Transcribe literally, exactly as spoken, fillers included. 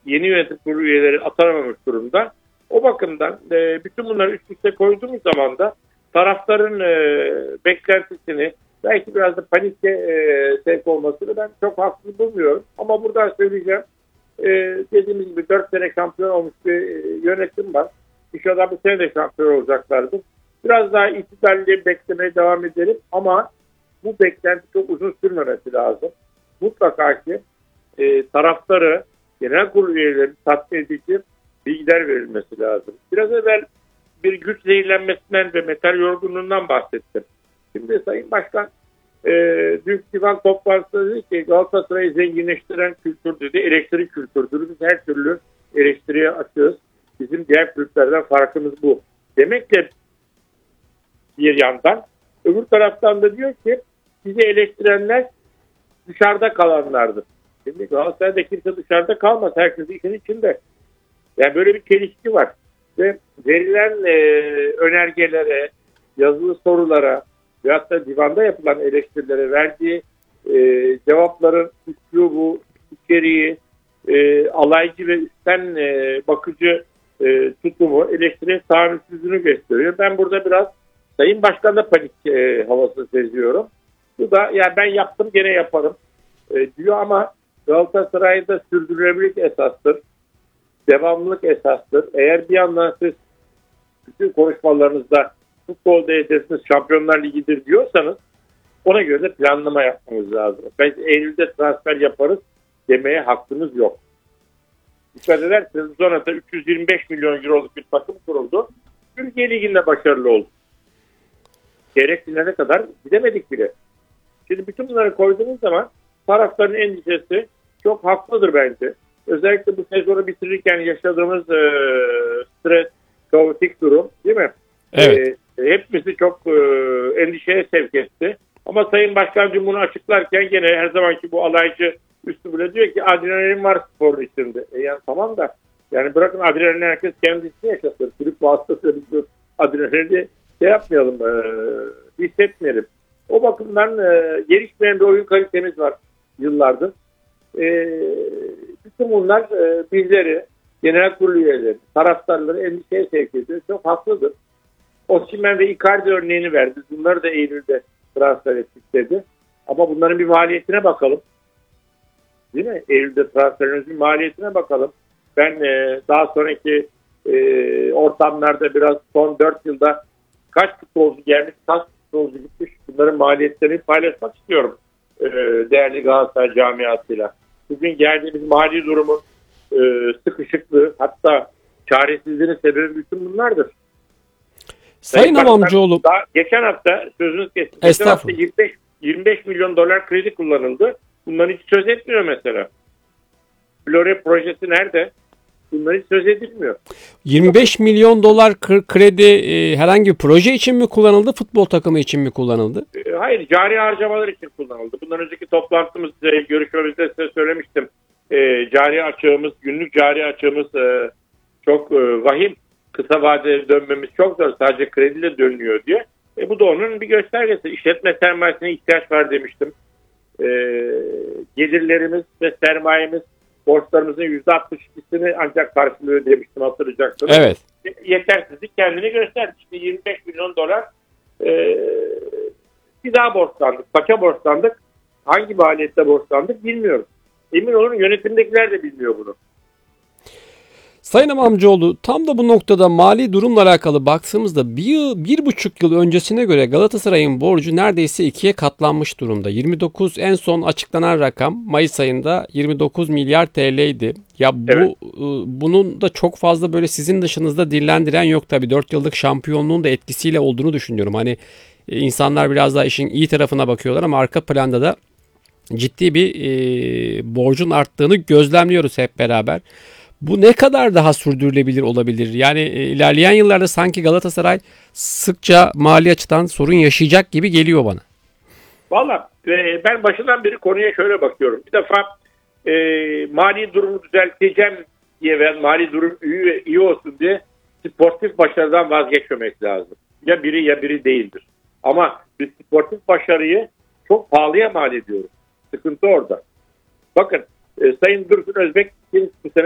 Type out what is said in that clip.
yeni yönetim kurulu üyeleri atanamamış durumda. O bakımdan e, bütün bunları üst üste koyduğumuz zaman da taraftarın e, beklentisini, belki biraz da panike e, sevk olmasını ben çok haklı bulmuyorum. Ama buradan söyleyeceğim, e, dediğimiz gibi dört sene şampiyon olmuş bir e, yönetim var. İnşallah bu sene de şampiyon olacaklardır. Biraz daha itidalli beklemeye devam edelim ama bu beklenti çok uzun sürmemesi lazım. Mutlaka ki e, taraftarı, genel kurul üyeleri tatmin edici bilgiler verilmesi lazım. Biraz evvel bir güç zehirlenmesinden ve metal yorgunluğundan bahsettim. Şimdi Sayın Başkan e, Büyük Divan toplantısı dedi ki Galatasaray'ı zenginleştiren kültür dedi, elektrik kültürdür. Biz her türlü eleştiriye açığız. Bizim diğer kulüplerden farkımız bu. Demek ki bir yandan, öbür taraftan da diyor ki bizi eleştirenler dışarıda kalanlardır. Şimdi Galatasaray'da kimse dışarıda kalmaz. Herkes işin içinde. Yani böyle bir çelişki var. Ve verilen e, önergelere, yazılı sorulara veyahut da divanda yapılan eleştirilere verdiği e, cevapların üslubu, içeriği, e, alaycı ve üstten e, bakıcı e, tutumu eleştiriye tahammülsüzlüğünü gösteriyor. Ben burada biraz Sayın Başkan'da panik e, havası seziyorum. Bu da yani ben yaptım gene yaparım e, diyor ama Galatasaray'da sürdürülebilirlik esastır. Devamlılık esastır. Eğer bir yandan siz bütün konuşmalarınızda futbolda hedefiniz Şampiyonlar Ligi'dir diyorsanız ona göre de planlama yapmamız lazım. Biz Eylül'de transfer yaparız demeye hakkınız yok. Dikkat ederseniz sonrasında üç yüz yirmi beş milyon euroluk bir takım kuruldu. Türkiye Ligi'nde başarılı oldu. Çeyrek finale kadar gidemedik bile. Şimdi bütün bunları koyduğumuz zaman taraftarın endişesi çok haklıdır bence. Özellikle bu sezonu bitirirken yaşadığımız e, stres, kaotik durum değil mi? Evet. E, hepimizi çok e, endişeye sevk etti. Ama Sayın Başkan bunu açıklarken gene her zamanki bu alaycı üslubuyla diyor ki adrenalin var sporun içinde. E yani tamam da yani bırakın adrenalin herkes kendisi yaşasın. Kulüp vasıtasıyla biz adrenalini şey yapmayalım, e, hissetmeyelim. O bakımdan e, gelişmeyen bir oyun kalitemiz var yıllardır. E, bütün bunlar e, bizleri, genel kurulu üyeleri, taraftarları endişeye sevk ediyor. Çok haklıdır. Osimhen ve Icardi örneğini verdi. Bunları da Eylül'de transfer ettik dedi. Ama bunların bir maliyetine bakalım. Değil mi? Eylül'de transferimizin maliyetine bakalım. Ben e, daha sonraki e, ortamlarda biraz son dört yılda kaç futbolcu gelmiş, kaç futbolcu gitmiş bunların maliyetlerini paylaşmak istiyorum e, değerli Galatasaray camiasıyla. Bugün geldiğimiz mali durumun e, sıkışıklığı hatta çaresizliğinin sebebi bütün bunlardır. Sayın Hamamcıoğlu. Daha geçen hafta sözünüz kestim. Geçen hafta yirmi beş, yirmi beş milyon dolar kredi kullanıldı. Bundan hiç söz etmiyor mesela. Flore projesi nerede? Bundan hiç söz edilmiyor. yirmi beş milyon dolar kredi e, herhangi bir proje için mi kullanıldı, futbol takımı için mi kullanıldı? E, hayır, cari harcamalar için kullanıldı. Bundan önceki toplantımız, e, görüşmemizde size söylemiştim. E, cari açığımız, günlük cari açığımız e, çok e, vahim. Kısa vadeli dönmemiz çok zor. Sadece krediyle dönüyor diye. E, bu da onun bir göstergesi. İşletme sermayesine ihtiyaç var demiştim. E, gelirlerimiz ve sermayemiz borçlarımızın yüzde altmış ikisini ancak karşılıyor demiştim, hatırlayacaksınız. Evet. Yetersizlik kendini gösterdi. İşte yirmi beş milyon dolar e, bir daha borçlandık. Kaça borçlandık? Hangi maliyette borçlandık bilmiyorum. Emin olun yönetimdekiler de bilmiyor bunu. Sayın Hamamcıoğlu, tam da bu noktada mali durumla alakalı baktığımızda bir, yıl, bir buçuk yıl öncesine göre Galatasaray'ın borcu neredeyse ikiye katlanmış durumda. yirmi dokuz en son açıklanan rakam Mayıs ayında yirmi dokuz milyar T L'ydi. Ya bu evet. Bunun da çok fazla böyle sizin dışınızda dillendiren yok tabii. dört yıllık şampiyonluğun da etkisiyle olduğunu düşünüyorum. Hani insanlar biraz daha işin iyi tarafına bakıyorlar ama arka planda da ciddi bir e, borcun arttığını gözlemliyoruz hep beraber. Bu ne kadar daha sürdürülebilir olabilir? Yani e, ilerleyen yıllarda sanki Galatasaray sıkça mali açıdan sorun yaşayacak gibi geliyor bana. Valla e, ben başından beri konuya şöyle bakıyorum. Bir defa e, mali durumu düzelteceğim diye ve mali durum iyi, iyi olsun diye sportif başarıdan vazgeçmemek lazım. Ya biri ya biri değildir. Ama biz sportif başarıyı çok pahalıya mal ediyoruz. Sıkıntı orada. Bakın e, Sayın Dursun Özbek bu sene